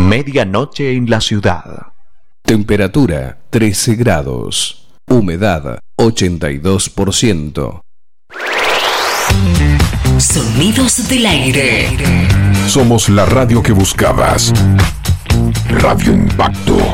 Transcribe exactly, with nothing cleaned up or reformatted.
Medianoche en la ciudad. Temperatura trece grados. Humedad ochenta y dos por ciento. Sonidos del aire. Somos la radio que buscabas. Radio Impacto.